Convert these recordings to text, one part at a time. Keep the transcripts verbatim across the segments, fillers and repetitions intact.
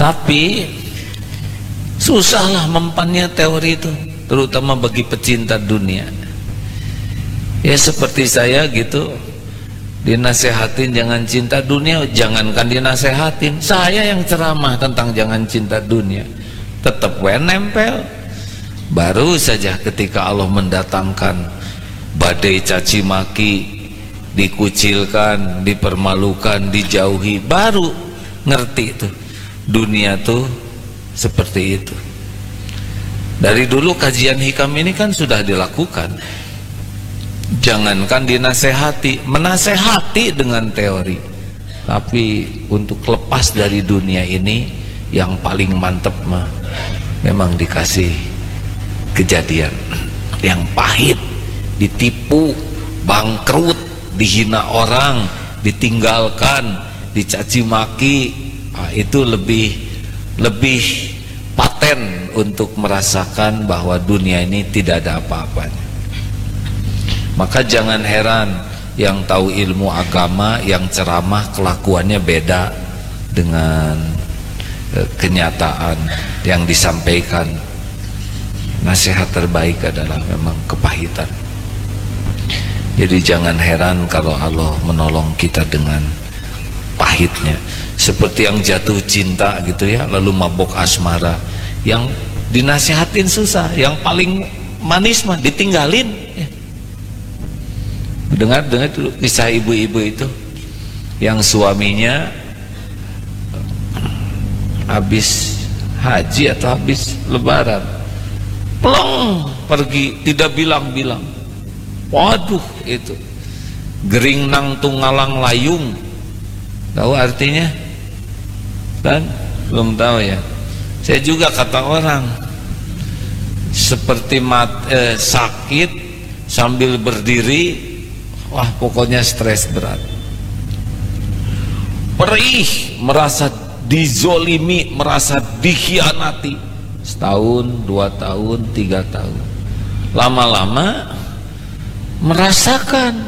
Tapi susahlah mempannya teori itu, terutama bagi pecinta dunia. Ya seperti saya gitu, dinasehatin jangan cinta dunia, jangankan dinasehatin, saya yang ceramah tentang jangan cinta dunia, tetap we nempel. Baru saja ketika Allah mendatangkan badai caci maki, dikucilkan, dipermalukan, dijauhi, baru ngerti itu dunia tuh seperti itu. Dari dulu kajian hikam ini kan sudah dilakukan. Jangankan dinasehati, menasehati dengan teori, tapi untuk lepas dari dunia ini yang paling mantep mah memang dikasih kejadian yang pahit, ditipu, bangkrut, dihina orang, ditinggalkan, dicaci maki. Nah, itu lebih lebih paten untuk merasakan bahwa dunia ini tidak ada apa-apanya. Maka jangan heran yang tahu ilmu agama, yang ceramah kelakuannya beda dengan e, kenyataan yang disampaikan. Nasihat terbaik adalah memang kepahitan. Jadi jangan heran kalau Allah menolong kita dengan pahitnya. Seperti yang jatuh cinta gitu ya, lalu mabok asmara, yang dinasihatin susah, yang paling manis mah ditinggalin ya. Dengar dengar dulu kisah ibu-ibu itu yang suaminya habis haji atau habis lebaran, plong pergi, tidak bilang-bilang. Waduh, itu gering nang tunggalang layung, tahu artinya? Kan belum tahu ya. Saya juga kata orang seperti mat, eh, sakit sambil berdiri. Wah, pokoknya stres berat, perih, merasa dizolimi, merasa dikhianati. Setahun, dua tahun, tiga tahun, lama-lama merasakan,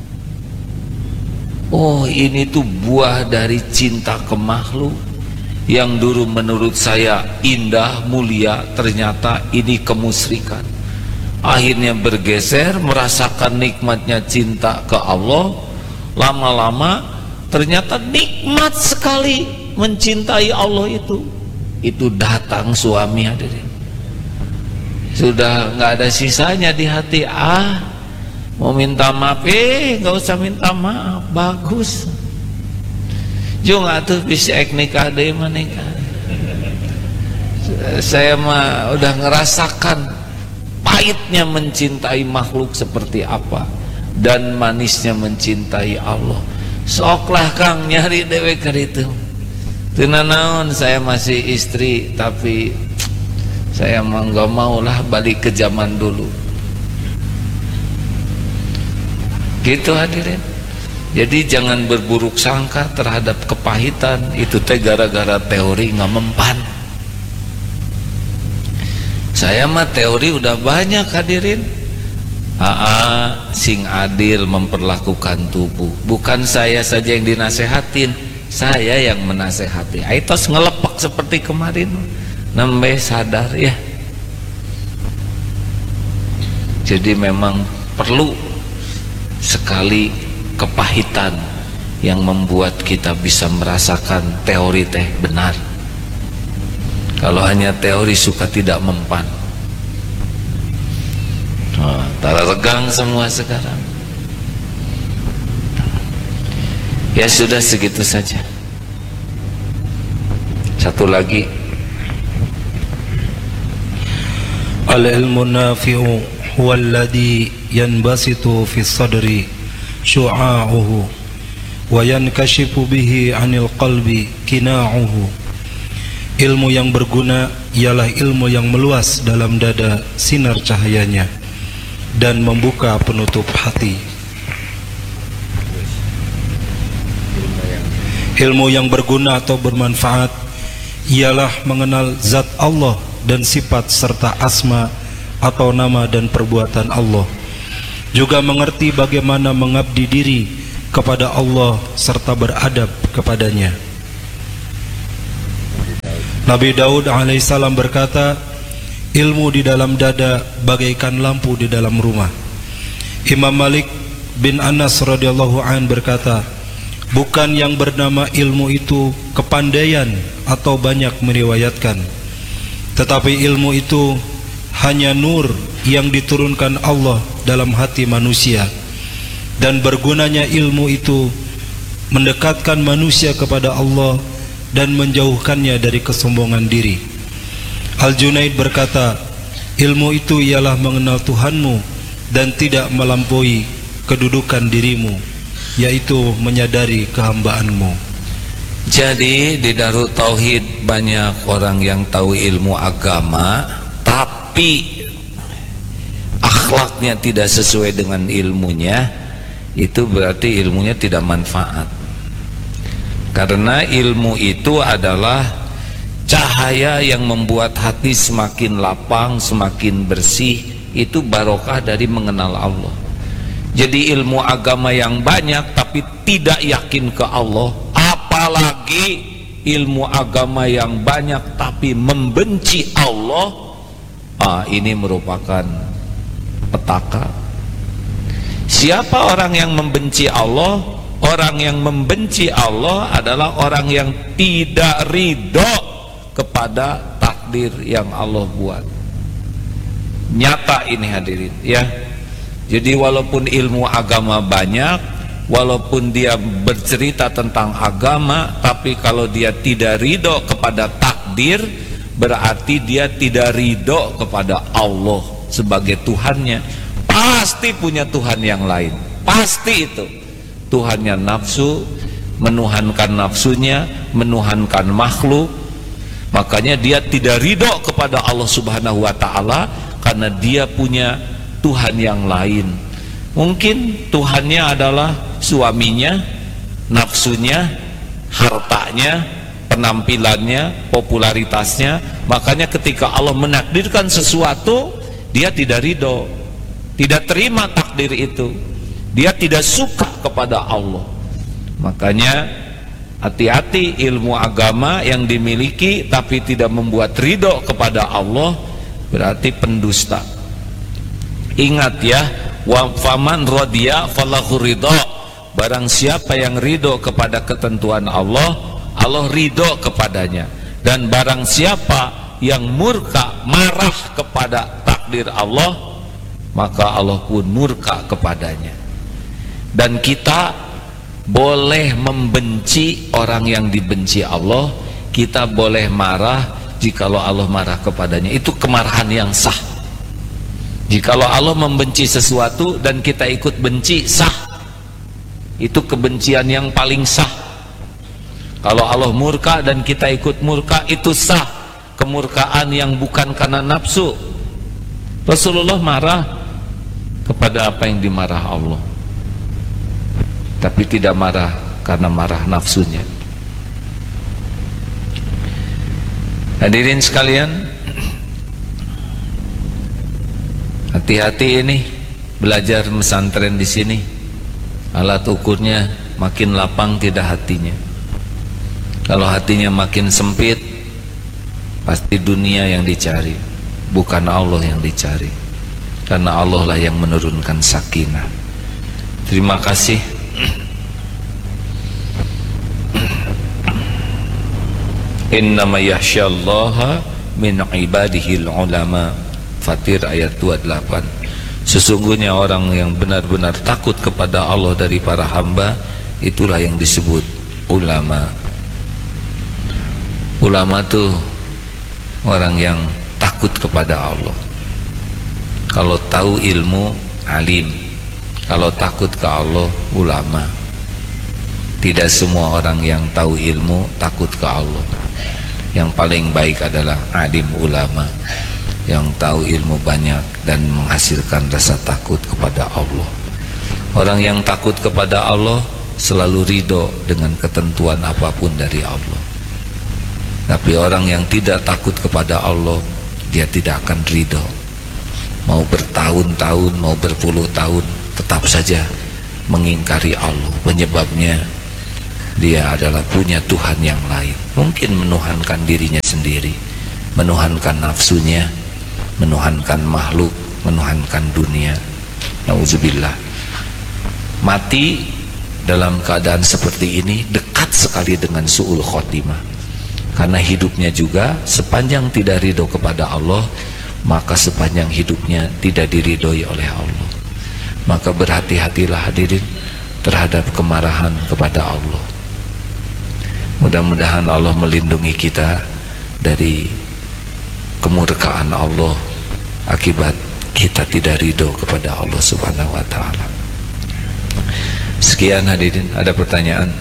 oh ini tuh buah dari cinta ke makhluk. Yang dulu menurut saya indah, mulia, ternyata ini kemusyrikan. Akhirnya bergeser, merasakan nikmatnya cinta ke Allah. Lama-lama ternyata nikmat sekali mencintai Allah itu. Itu datang suami hadirin, sudah nggak ada sisanya di hati. Ah, mau minta maaf, eh nggak usah minta maaf, bagus. Juga tuh bisa nikah deh menikah. Saya mah udah ngerasakan pahitnya mencintai makhluk seperti apa dan manisnya mencintai Allah. Soklah Kang nyari dewe keur itu. Teu naon, saya masih istri, tapi saya mah enggak maulah balik ke zaman dulu. Gitu hadirin. Jadi jangan berburuk sangka terhadap kepahitan, itu teh gara-gara teori nggak mempan. Saya mah teori udah banyak hadirin. Aa, sing adil memperlakukan tubuh. Bukan saya saja yang dinasehatin, saya yang menasehati. Aitos ngelepak seperti kemarin, nembe sadar ya. Jadi memang perlu sekali kepahitan yang membuat kita bisa merasakan teori teh benar. Kalau hanya teori suka tidak mempan. Nah, tara regang semua sekarang. Ya sudah, segitu saja. Satu lagi. Al-ilmu nafi'u huwa alladhi yanbasitu fi sadri syu'a'uhu wa yankashifu bihi 'anil qalbi kina'uhu. Ilmu yang berguna ialah ilmu yang meluas dalam dada sinar cahayanya dan membuka penutup hati. Ilmu yang berguna atau bermanfaat ialah mengenal zat Allah dan sifat serta asma atau nama dan perbuatan Allah, juga mengerti bagaimana mengabdi diri kepada Allah serta beradab kepadanya. Nabi Daud alaihissalam berkata, ilmu di dalam dada bagaikan lampu di dalam rumah. Imam Malik bin Anas radhiyallahu an berkata, bukan yang bernama ilmu itu kepandaian atau banyak meriwayatkan, tetapi ilmu itu hanya nur yang diturunkan Allah dalam hati manusia, dan bergunanya ilmu itu mendekatkan manusia kepada Allah dan menjauhkannya dari kesombongan diri. Al-Junaid berkata, ilmu itu ialah mengenal Tuhanmu dan tidak melampaui kedudukan dirimu, yaitu menyadari kehambaanmu. Jadi di Darut Tauhid banyak orang yang tahu ilmu agama, tapi akhlaknya tidak sesuai dengan ilmunya. Itu berarti ilmunya tidak manfaat. Karena ilmu itu adalah cahaya yang membuat hati semakin lapang, semakin bersih. Itu barokah dari mengenal Allah. Jadi ilmu agama yang banyak tapi tidak yakin ke Allah, apalagi ilmu agama yang banyak tapi membenci Allah, ah, ini merupakan petaka. Siapa orang yang membenci Allah? Orang yang membenci Allah adalah orang yang tidak ridho kepada takdir yang Allah buat. Nyata ini hadirin ya. Jadi walaupun ilmu agama banyak, walaupun dia bercerita tentang agama, tapi kalau dia tidak ridho kepada takdir, berarti dia tidak ridho kepada Allah sebagai Tuhannya. Pasti punya Tuhan yang lain, pasti itu. Tuhannya nafsu, menuhankan nafsunya, menuhankan makhluk. Makanya dia tidak ridho kepada Allah Subhanahu wa ta'ala, karena dia punya Tuhan yang lain. Mungkin Tuhannya adalah suaminya, nafsunya, hartanya, penampilannya, popularitasnya. Makanya ketika Allah menakdirkan sesuatu, dia tidak ridho, tidak terima takdir itu. Dia tidak suka kepada Allah. Makanya hati-hati ilmu agama yang dimiliki tapi tidak membuat ridho kepada Allah, berarti pendusta. Ingat ya, wa faman radiya falahu ridho. Barang siapa yang ridho kepada ketentuan Allah, Allah ridho kepadanya. Dan barang siapa yang murka, marah kepada takdir Allah, maka Allah pun murka kepadanya. Dan kita boleh membenci orang yang dibenci Allah, kita boleh marah jikalau Allah marah kepadanya. Itu kemarahan yang sah. Jikalau Allah membenci sesuatu dan kita ikut benci, sah. Itu kebencian yang paling sah. Kalau Allah murka dan kita ikut murka, itu sah. Kemurkaan yang bukan karena nafsu. Rasulullah marah kepada apa yang dimarah Allah, tapi tidak marah karena marah nafsunya. Hadirin sekalian, hati-hati ini belajar pesantren di sini. Alat ukurnya makin lapang tidak hatinya. Kalau hatinya makin sempit, pasti dunia yang dicari, bukan Allah yang dicari. Karena Allah lah yang menurunkan sakinah. Terima kasih. Innama yakhsyallaha min ibadihil ulama. Fatir ayat dua puluh delapan. Sesungguhnya orang yang benar-benar takut kepada Allah dari para hamba, itulah yang disebut ulama. Ulama itu orang yang takut kepada Allah. Kalau tahu ilmu, alim. Kalau takut ke Allah, ulama. Tidak semua orang yang tahu ilmu takut ke Allah. Yang paling baik adalah alim, ulama, yang tahu ilmu banyak dan menghasilkan rasa takut kepada Allah. Orang yang takut kepada Allah selalu ridho dengan ketentuan apapun dari Allah. Tapi orang yang tidak takut kepada Allah, dia tidak akan ridho. Mau bertahun-tahun, mau berpuluh tahun, tetap saja mengingkari Allah. Penyebabnya dia adalah punya Tuhan yang lain. Mungkin menuhankan dirinya sendiri, menuhankan nafsunya, menuhankan makhluk, menuhankan dunia. Nauzubillah. Mati dalam keadaan seperti ini dekat sekali dengan su'ul khotimah, karena hidupnya juga sepanjang tidak ridho kepada Allah, maka sepanjang hidupnya tidak diridhoi oleh Allah. Maka berhati-hatilah hadirin terhadap kemarahan kepada Allah. Mudah-mudahan Allah melindungi kita dari kemurkaan Allah akibat kita tidak ridho kepada Allah Subhanahu wa ta'ala. Sekian hadirin, ada pertanyaan?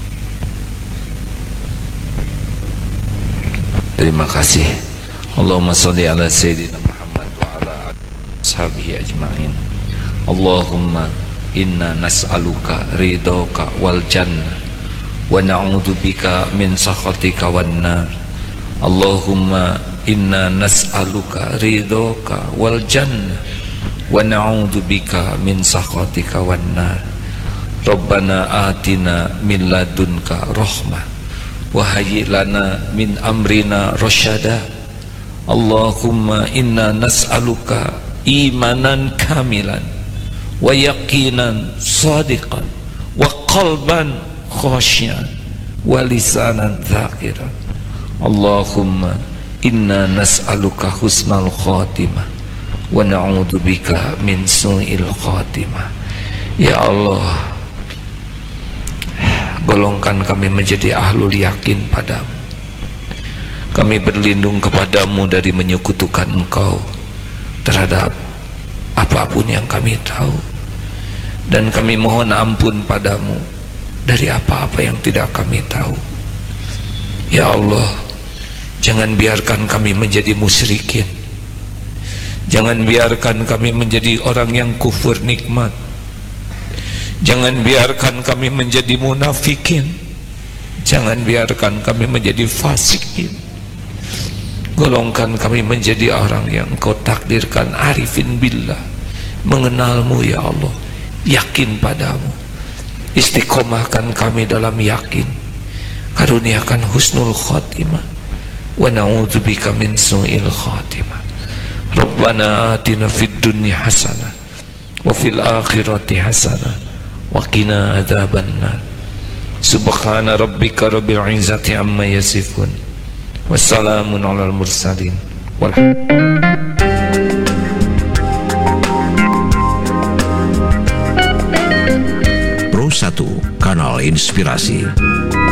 Terima kasih. Allahumma sholli ala sayyidina Muhammad wa ala ashabihi ajma'in. Allahumma inna nas'aluka ridhoka wal jannah wa na'udzubika min sakhatika wan nar. Allahumma inna nas'aluka ridhoka wal jannah wa na'udzubika min sakhatika wan nar. Rabbana atina min ladunka rahmah wa hayyi lana min amrina rasyada. Allahumma inna nas'aluka imanan kamilan wa yaqinan sadiqan wa qalban khashian wa lisanan dzakiran. Allahumma inna nas'aluka husnal khatimah wa na'udzubika min su'il khatimah. Ya Allah, golongkan kami menjadi ahlul yakin padamu. Kami berlindung kepadamu dari menyekutukan engkau terhadap apapun yang kami tahu, dan kami mohon ampun padamu dari apa-apa yang tidak kami tahu. Ya Allah, jangan biarkan kami menjadi musyrikin, jangan biarkan kami menjadi orang yang kufur nikmat, jangan biarkan kami menjadi munafikin, jangan biarkan kami menjadi fasikin. Golongkan kami menjadi orang yang kau takdirkan arifin billah, mengenalmu ya Allah, yakin padamu. Istiqomahkan kami dalam yakin, karuniakan husnul khatimah wa na'udzubika min su'il khatimah. Rabbana atina fid dunya hasanah wa fil akhirati hasanah wa qina adzabannar. Subhana rabbika rabbil izzati amma yasifun, wassalamun alal mursalin walhamdulillah. Pro satu, kanal inspirasi.